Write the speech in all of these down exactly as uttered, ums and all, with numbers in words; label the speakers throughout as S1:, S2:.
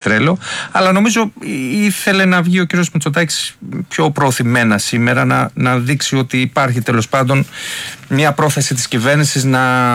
S1: πετρέλαιο. Αλλά νομίζω ήθελε να βγει ο κ. Μητσοτάκης πιο προωθημένα σήμερα, να, να δείξει ότι υπάρχει τέλος πάντων μια πρόθεση της κυβέρνησης να,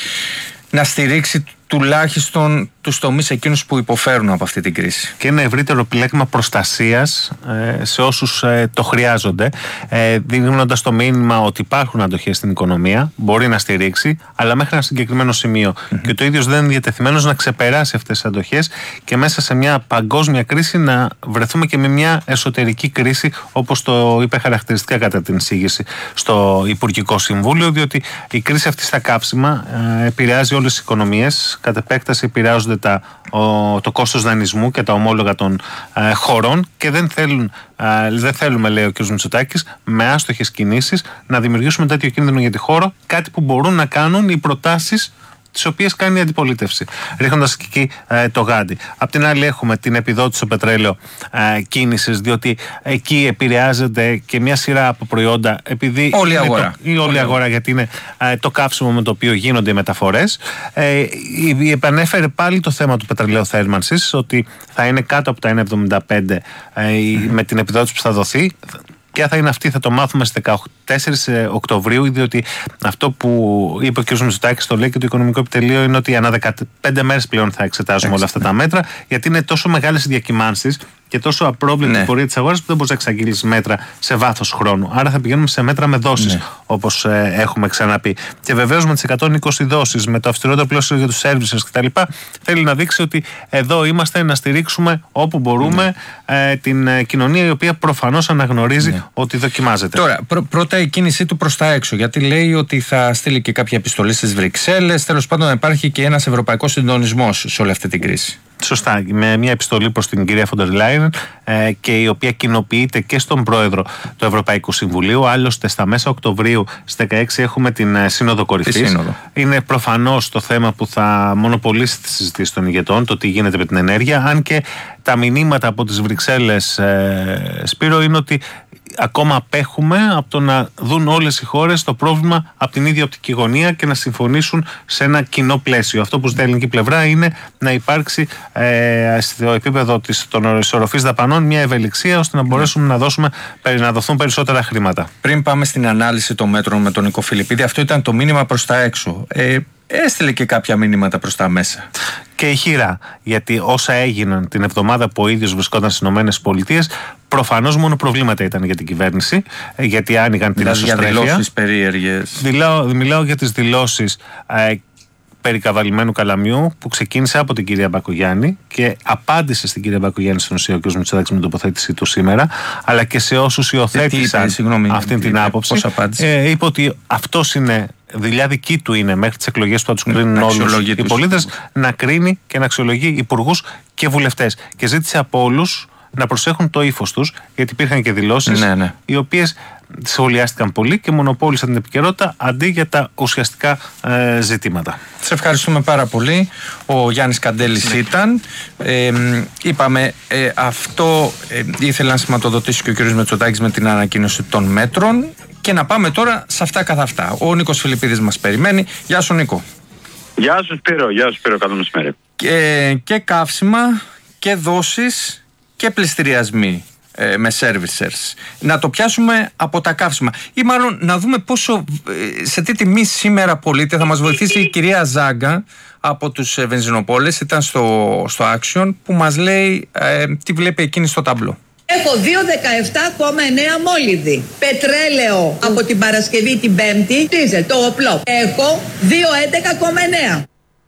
S1: να στηρίξει τουλάχιστον τους τομείς εκείνους που υποφέρουν από αυτή την κρίση.
S2: Και ένα ευρύτερο επιλέγμα προστασίας ε, σε όσους ε, το χρειάζονται, ε, δίνοντας το μήνυμα ότι υπάρχουν αντοχές στην οικονομία, μπορεί να στηρίξει, αλλά μέχρι ένα συγκεκριμένο σημείο. Mm-hmm. Και το ίδιος δεν είναι διατεθειμένος να ξεπεράσει αυτές τις αντοχές και μέσα σε μια παγκόσμια κρίση να βρεθούμε και με μια εσωτερική κρίση, όπως το είπε χαρακτηριστικά κατά την εισήγηση στο Υπουργικό Συμβούλιο, διότι η κρίση αυτή στα κάψιμα ε, επηρεάζει όλες τις οικονομίες. Κατ' επέκταση επηρεάζονται τα, ο, το κόστος δανεισμού και τα ομόλογα των ε, χωρών και δεν, θέλουν, ε, δεν θέλουμε, λέει ο κ. Μητσοτάκης, με άστοχες κινήσεις να δημιουργήσουμε τέτοιο κίνδυνο για τη χώρα, κάτι που μπορούν να κάνουν οι προτάσεις τις οποίες κάνει η αντιπολίτευση, ρίχνοντας και εκεί ε, το γάντι. Απ' την άλλη έχουμε την επιδότηση στο πετρέλαιο ε, κίνησης, διότι εκεί επηρεάζεται και μια σειρά από προϊόντα, επειδή
S1: όλη η αγορά,
S2: το, η όλη όλη αγορά γιατί είναι ε, το καύσιμο με το οποίο γίνονται οι μεταφορές. Ε, επανέφερε πάλι το θέμα του πετρελαίου θέρμανσης, ότι θα είναι κάτω από τα ένα κόμμα εβδομήντα πέντε ε, mm-hmm. με την επιδότηση που θα δοθεί. Ποια θα είναι αυτή, θα το μάθουμε στις δεκατέσσερις Οκτωβρίου, διότι αυτό που είπε ο κ. Μητσοτάκης, το λέει και το Οικονομικό Επιτελείο, είναι ότι ανά δεκαπέντε μέρες πλέον θα εξετάζουμε όλα αυτά τα μέτρα, γιατί είναι τόσο μεγάλες οι διακυμάνσεις και τόσο απρόβλεπτη η ναι. πορεία της αγοράς που δεν μπορείς να εξαγγείλεις μέτρα σε βάθος χρόνου. Άρα θα πηγαίνουμε σε μέτρα με δόσεις, ναι. όπως ε, έχουμε ξαναπεί. Και βεβαίως με τις εκατόν είκοσι δόσεις, με το αυστηρότερο πλαίσιο για τους services κτλ., θέλει να δείξει ότι εδώ είμαστε να στηρίξουμε όπου μπορούμε ναι. ε, την ε, κοινωνία, η οποία προφανώς αναγνωρίζει ναι. ότι δοκιμάζεται.
S1: Τώρα, πρω, πρώτα η κίνησή του προς τα έξω, γιατί λέει ότι θα στείλει και κάποια επιστολή στις Βρυξέλλες. Τέλος πάντων, να υπάρχει και ένας ευρωπαϊκός συντονισμός σε όλη αυτή την κρίση.
S2: Σωστά, με μια επιστολή προς την κυρία Φοντερ Λάιεν ε, και η οποία κοινοποιείται και στον πρόεδρο του Ευρωπαϊκού Συμβουλίου. Άλλωστε, στα μέσα Οκτωβρίου, στις δεκαέξι, έχουμε την ε, Σύνοδο Κορυφής. Σύνοδο. Είναι προφανώς το θέμα που θα μονοπολίσει τη συζήτηση των ηγετών, το τι γίνεται με την ενέργεια. Αν και τα μηνύματα από τις Βρυξέλλες, ε, Σπύρο, είναι ότι ακόμα απέχουμε από το να δουν όλες οι χώρες το πρόβλημα από την ίδια οπτική γωνία και να συμφωνήσουν σε ένα κοινό πλαίσιο. Αυτό που ζητάει η ελληνική πλευρά είναι να υπάρξει ε, στο επίπεδο της, των ισορροφής δαπανών μια ευελιξία, ώστε να μπορέσουμε να, δώσουμε, να δοθούν περισσότερα χρήματα.
S1: Πριν πάμε στην ανάλυση των μέτρων με τον Νίκο Φιλιππίδη, αυτό ήταν το μήνυμα προς τα έξω. Ε, έστειλε και κάποια μήνυματα προς τα μέσα.
S2: Και ηχηρά, γιατί όσα έγιναν την εβδομάδα που ο ίδιος βρισκόταν στις ΗΠΑ, προφανώς μόνο προβλήματα ήταν για την κυβέρνηση, γιατί άνοιγαν την εσωστρέφεια.
S1: Για δηλώσεις περίεργες.
S2: Μιλάω, μιλάω για τις δηλώσεις ε, περί καβαλημένου καλαμιού που ξεκίνησε από την κυρία Μπακογιάννη και απάντησε στην κυρία Μπακογιάννη στην ουσία ο κ. Μητσοτάκης με την τοποθέτησή του σήμερα, αλλά και σε όσους υιοθέτησαν αυτή την άποψη. Ε, είπε ότι αυτός είναι, δουλειά δική του είναι μέχρι τις εκλογές που θα τους κρίνουν όλους οι πολίτες, να κρίνει και να αξιολογεί υπουργούς και βουλευτές. Και ζήτησε από όλους να προσέχουν το ύφος τους, γιατί υπήρχαν και δηλώσεις
S1: ναι, ναι.
S2: οι οποίες σχολιάστηκαν πολύ και μονοπόλησαν την επικαιρότητα αντί για τα ουσιαστικά ε, ζητήματα.
S1: Σε ευχαριστούμε πάρα πολύ. Ο Γιάννης Καντέλης ναι. ήταν. Ε, είπαμε, ε, αυτό ε, ήθελε να σηματοδοτήσει και ο κ. Μητσοτάκης με την ανακοίνωση των μέτρων. Και να πάμε τώρα σε αυτά καθ' αυτά. Ο Νίκος Φιλιππίδης μας περιμένει. Γεια σου, Νίκο.
S3: Γεια σου, Σπύρο. Γεια σου, Σπύρο. Καλό μεσημέρι.
S1: Και, και καύσιμα και δόσεις και πληστηριασμοί ε, με servicers. Να το πιάσουμε από τα καύσιμα. Ή μάλλον να δούμε πόσο, ε, σε τι τιμή σήμερα πωλείται. Θα μας βοηθήσει η κυρία Ζάγκα από τους ε, βενζινοπόλες. Ήταν στο, στο Action που μας λέει ε, τι βλέπει εκείνη στο ταμπλό.
S4: Έχω δύο δεκαεπτά κόμμα εννέα μόλιδη. Πετρέλαιο από την Παρασκευή την Πέμπτη. Δίζελ, το οπλό. Έχω δύο έντεκα κόμμα εννέα.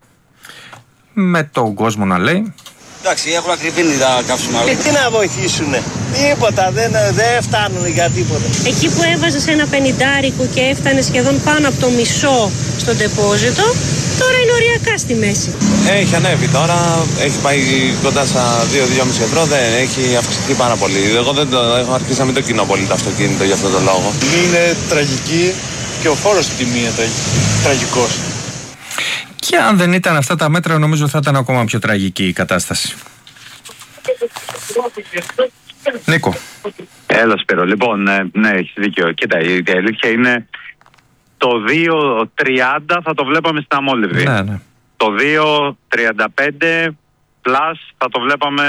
S1: Με τον κόσμο να λέει.
S5: Εντάξει, έχουν ακριβήνει τα καύσιμα.
S6: Και τι να βοηθήσουνε. Τίποτα, δεν, δεν φτάνουν για τίποτα.
S7: Εκεί που έβαζες ένα πενηντάρικο και έφτανε σχεδόν πάνω από το μισό στο ντεπόζιτο, τώρα είναι οριακά στη μέση.
S5: Έχει ανέβει τώρα, έχει πάει κοντά στα δύο με δύο κόμμα πέντε ευρώ, δεν έχει αυξηθεί πάρα πολύ. Εγώ δεν το, έχω αρχίσει να μην το κοινώ πολύ το αυτοκίνητο για αυτόν τον λόγο.
S6: Η τιμή είναι τραγική και ο φόρος στην τιμή είναι τραγικός.
S1: Και αν δεν ήταν αυτά τα μέτρα, νομίζω θα ήταν ακόμα πιο τραγική η κατάσταση. Νίκο.
S3: Έλα, Σπύρο. Λοιπόν, ναι, ναι, έχεις δίκιο. Κοίτα, η αλήθεια είναι το δύο τριάντα θα το βλέπαμε στην αμόλυβδη.
S1: Ναι, ναι.
S3: Το δύο τριάντα πέντε plus θα το βλέπαμε